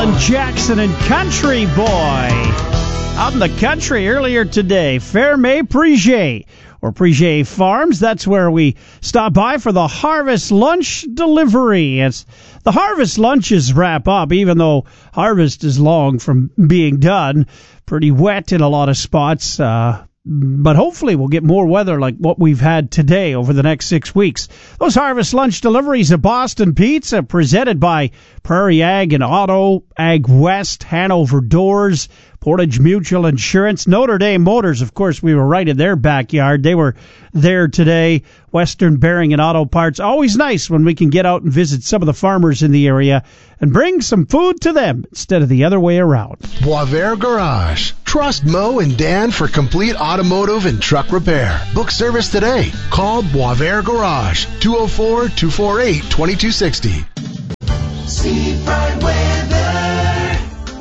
Alan Jackson and Country Boy. Out in the country earlier today, Ferme Prige, or Prige Farms. That's where we stop by for the harvest lunch delivery. The harvest lunches wrap up, even though harvest is long from being done. Pretty wet in a lot of spots, but hopefully we'll get more weather like what we've had today over the next 6 weeks. Those harvest lunch deliveries of Boston Pizza, presented by Prairie Ag and Auto, Ag West, Hanover Doors, Portage Mutual Insurance, Notre Dame Motors. Of course, we were right in their backyard. They were there today. Western Bearing and Auto Parts. Always nice when we can get out and visit some of the farmers in the area and bring some food to them instead of the other way around. Boisvert Garage. Trust Mo and Dan for complete automotive and truck repair. Book service today. Call Boisvert Garage, 204-248-2260. Seafront weather.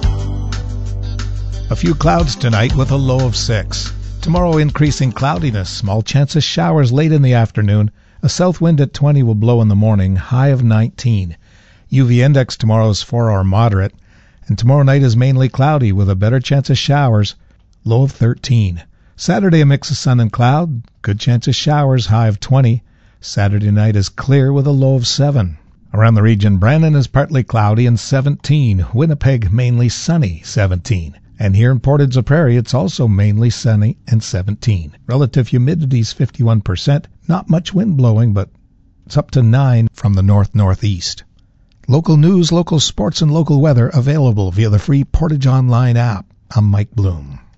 A few clouds tonight with a low of 6. Tomorrow, increasing cloudiness, small chance of showers late in the afternoon. A south wind at 20 will blow in the morning, high of 19. UV index tomorrow is 4 or moderate, and tomorrow night is mainly cloudy with a better chance of showers, low of 13. Saturday, a mix of sun and cloud, good chance of showers, high of 20. Saturday night is clear with a low of 7. Around the region, Brandon is partly cloudy and 17. Winnipeg, mainly sunny, 17. And here in Portage la Prairie, it's also mainly sunny and 17. Relative humidity is 51%. Not much wind blowing, but it's up to 9 from the north-northeast. Local news, local sports, and local weather available via the free Portage Online app. I'm Mike Bloom.